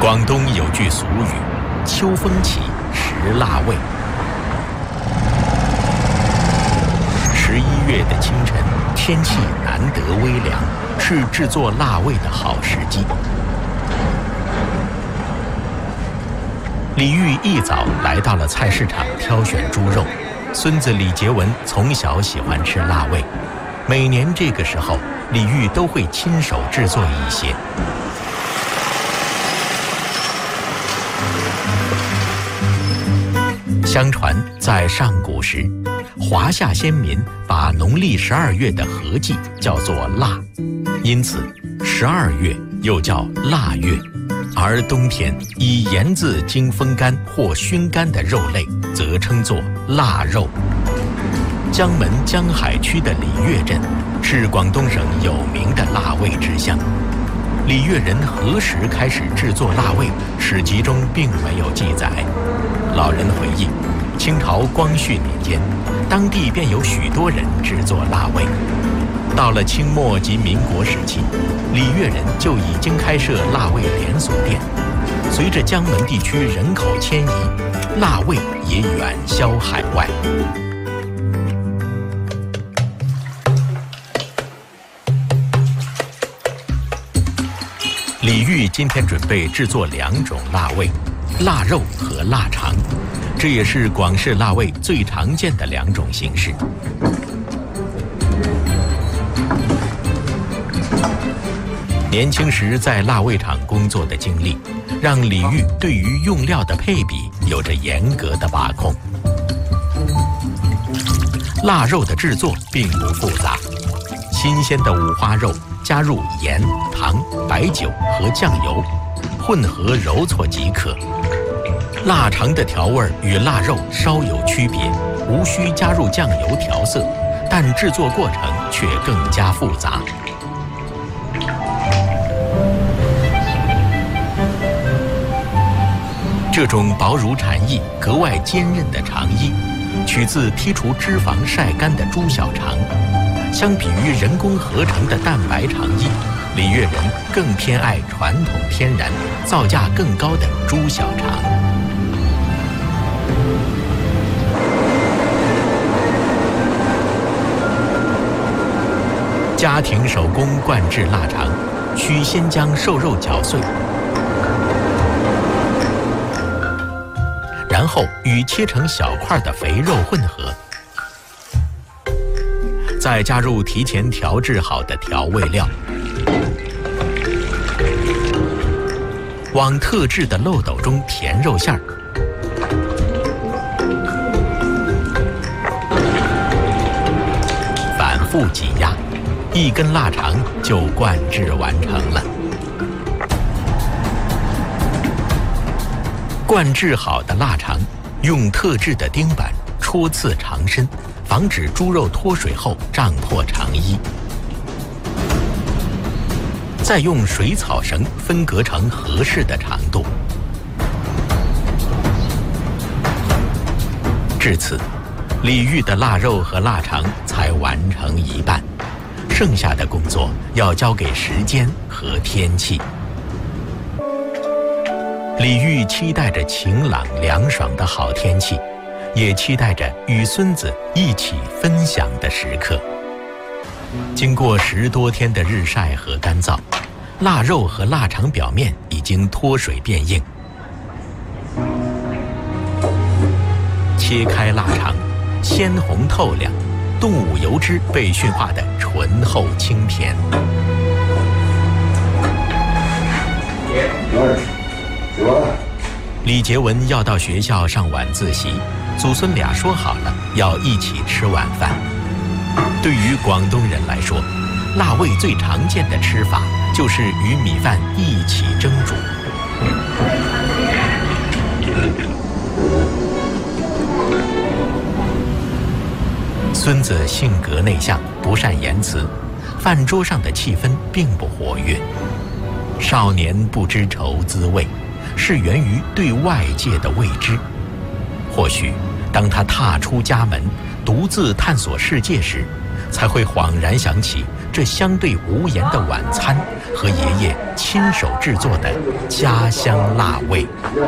广东有句俗语：“秋风起，食腊味。” 11月的清晨，天气难得微凉，是制作腊味的好时机。李煜一早来到了菜市场挑选猪肉。孙子李杰文从小喜欢吃腊味，每年这个时候，李煜都会亲手制作一些。相传，在上古时，华夏先民把农历12月的合季叫做腊，因此12月又叫腊月。而冬天以盐渍经风干或熏干的肉类，则称作腊肉。江门江海区的李岳镇是广东省有名的腊味之乡。李岳人何时开始制作腊味，史籍中并没有记载。老人回忆，清朝光绪年间，当地便有许多人制作腊味。到了清末及民国时期，李岳人就已经开设腊味连锁店。随着江门地区人口迁移，腊味也远销海外。李煜今天准备制作2种腊味，腊肉和腊肠，这也是广式腊味最常见的2种形式。年轻时在腊味厂工作的经历，让李煜对于用料的配比有着严格的把控。腊肉的制作并不复杂，新鲜的五花肉加入盐、糖、白酒和酱油，混合揉搓即可。腊肠的调味与腊肉稍有区别，无需加入酱油调色，但制作过程却更加复杂。这种薄如蝉翼、格外坚韧的肠衣，取自剔除脂肪晒干的猪小肠。相比于人工合成的蛋白肠衣，李岳人更偏爱传统天然、造价更高的猪小肠。家庭手工灌制腊肠，需先将瘦肉搅碎，然后与切成小块的肥肉混合，再加入提前调制好的调味料，往特制的漏斗中填肉馅儿，反复挤压，一根腊肠就灌制完成了。灌制好的腊肠，用特制的钉板戳刺肠身，防止猪肉脱水后胀破肠衣。再用水草绳分隔成合适的长度。至此，李煜的腊肉和腊肠才完成一半，剩下的工作要交给时间和天气。李煜期待着晴朗凉爽的好天气，也期待着与孙子一起分享的时刻。经过10多天的日晒和干燥，腊肉和腊肠表面已经脱水变硬。切开腊肠，鲜红透亮，动物油脂被驯化的醇厚清甜。李杰文要到学校上晚自习，祖孙俩说好了要一起吃晚饭。对于广东人来说，腊味最常见的吃法就是与米饭一起蒸煮。孙子性格内向，不善言辞，饭桌上的气氛并不活跃。少年不知愁滋味，是源于对外界的未知。或许当他踏出家门，独自探索世界时，才会恍然想起这相对无言的晚餐和爷爷亲手制作的家乡辣味。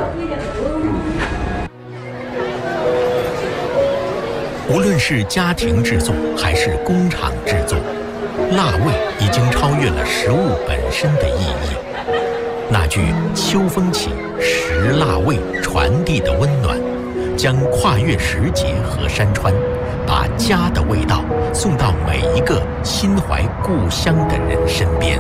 无论是家庭制作还是工厂制作，辣味已经超越了食物本身的意义。那句秋风起，食辣味传递的温暖，将跨越时节和山川，把家的味道送到每一个心怀故乡的人身边。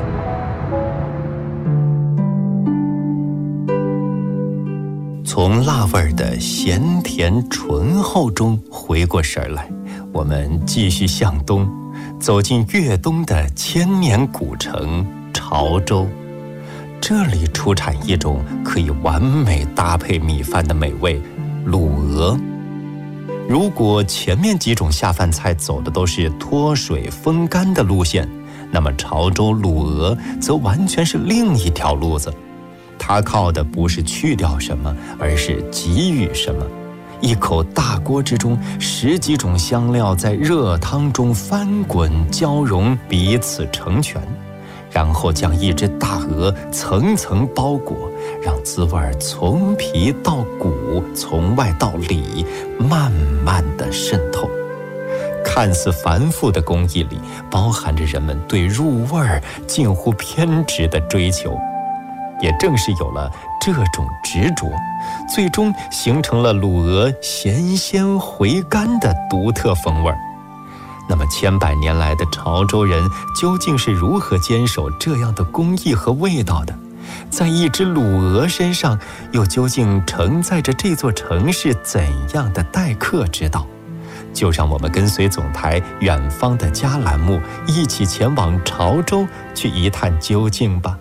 从辣味的咸甜醇厚中回过神来，我们继续向东，走进粤东的千年古城潮州。这里出产一种可以完美搭配米饭的美味——卤鹅。如果前面几种下饭菜走的都是脱水风干的路线，那么潮州卤鹅则完全是另一条路子。它靠的不是去掉什么，而是给予什么。一口大锅之中，10几种香料在热汤中翻滚交融，彼此成全，然后将一只大鹅层层包裹，让滋味从皮到骨，从外到里，慢慢地渗透。看似繁复的工艺里，包含着人们对入味近乎偏执的追求。也正是有了这种执着，最终形成了卤鹅咸鲜回甘的独特风味。那么千百年来的潮州人究竟是如何坚守这样的工艺和味道的？在一只卤鹅身上又究竟承载着这座城市怎样的待客之道？就让我们跟随总台远方的家栏目，一起前往潮州去一探究竟吧。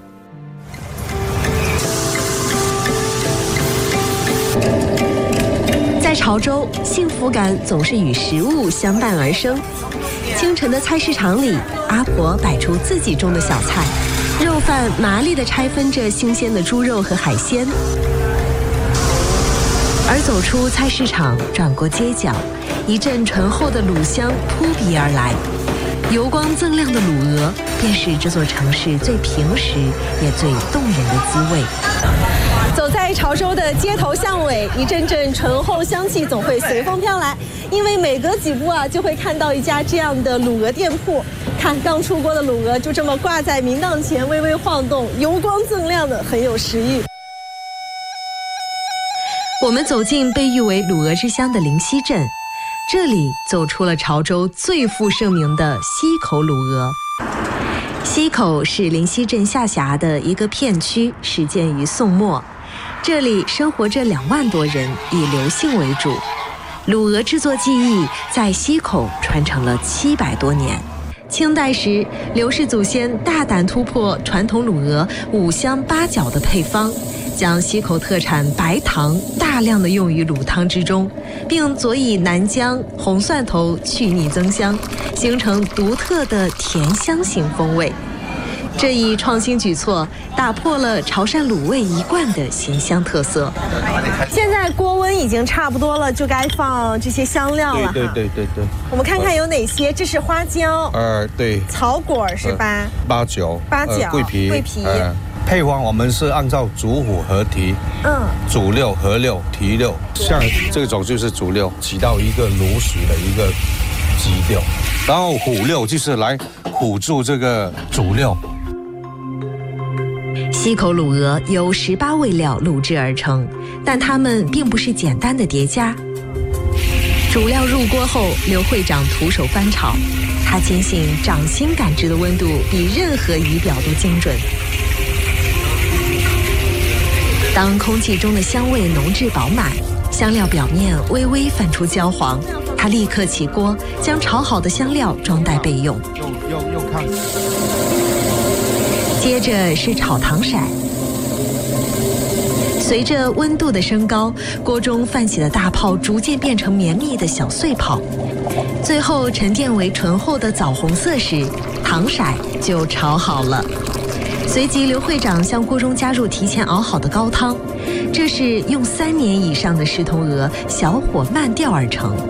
在潮州，幸福感总是与食物相伴而生。清晨的菜市场里，阿婆摆出自己种的小菜，肉贩麻利地拆分着新鲜的猪肉和海鲜。而走出菜市场，转过街角，一阵醇厚的卤香扑鼻而来。油光锃亮的卤鹅，便是这座城市最平实也最动人的滋味。 走在潮州的街头巷尾，一阵阵醇厚香气总会随风飘来，因为每隔几步就会看到一家这样的卤鹅店铺。看刚出锅的卤鹅就这么挂在明档前微微晃动，油光锃亮的，很有食欲。 我们走进被誉为卤鹅之乡的灵溪镇，这里走出了潮州最负盛名的溪口卤鹅。溪口是灵溪镇下辖的一个片区，始建于宋末。这里生活着2万多人，以刘姓为主。卤鹅制作技艺在溪口传承了700多年。清代时，刘氏祖先大胆突破传统卤鹅5香8角的配方，将溪口特产白糖大量的用于卤汤之中，并佐以南姜、红蒜头去腻增香，形成独特的甜香型风味。这一创新举措打破了潮汕卤味一贯的咸香特色。 现在锅温已经差不多了，就该放这些香料了。 对。 我们看看有哪些，这是花椒， 对， 草果是吧？ 八角，桂皮，配方我们是按照主辅合提，主料、合料、提料，像这种就是主料，起到一个卤水的一个基调，然后辅料就是来辅助这个主料。 溪口卤鹅由18味料卤制而成，但它们并不是简单的叠加。主料入锅后，刘会长徒手翻炒，他坚信掌心感知的温度比任何仪表都精准。当空气中的香味浓质饱满，香料表面微微泛出焦黄，他立刻起锅，将炒好的香料装袋备用。 又看。 接着是炒糖色，随着温度的升高，锅中泛起的大泡逐渐变成绵密的小碎泡，最后沉淀为醇厚的枣红色时，糖色就炒好了。随即刘会长向锅中加入提前熬好的高汤，这是用3年以上的食铜鹅小火慢吊而成。